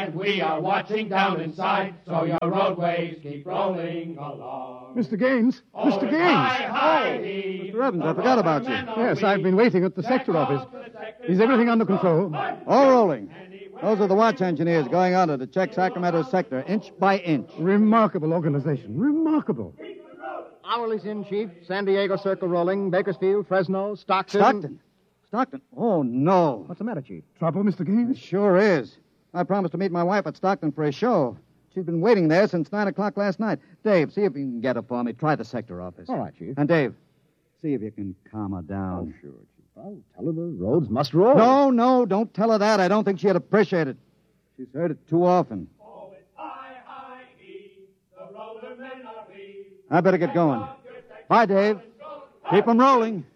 And we are watching down inside, so your roadways keep rolling along. Mr. Gaines! Mr. Gaines! Mr. Evans, I forgot about you. Yes, I've been waiting at the sector office. Is everything under control? All rolling. Those are the watch engineers going under to check Sacramento's sector, inch by inch. Remarkable organization. Remarkable. Hourly's in, Chief. San Diego Circle rolling. Bakersfield, Fresno, Stockton. Stockton? Oh, no. What's the matter, Chief? Trouble, Mr. Gaines? It sure is. I promised to meet my wife at Stockton for a show. She's been waiting there since 9 o'clock last night. Dave, see if you can get her for me. Try the sector office. All right, Chief. And Dave, see if you can calm her down. Oh, sure, Chief. I'll tell her the roads must roll. No, don't tell her that. I don't think she'd appreciate it. She's heard it too often. Oh, it's I-I-E, the roller men are we. I better get going. Bye, Dave. Keep 'em rolling.